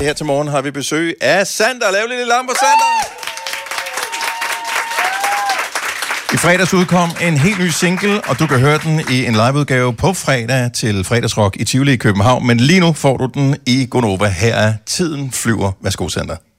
Her til morgen har vi besøg af Sander. Lav lidt lamper, Sander! I fredags udkom en helt ny single, og du kan høre den i en liveudgave på fredag til fredagsrock i Tivoli i København. Men lige nu får du den i Gonova. Her er Tiden flyver. Værsgo, Sander.